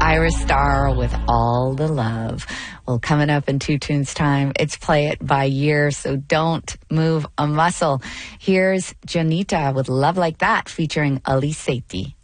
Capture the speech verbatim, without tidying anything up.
Ira Starr with All the Love. Well, coming up in Two Tunes time, it's Play It by Year, so don't move a muscle. Here's Janita with Love Like That featuring Ali Sethi.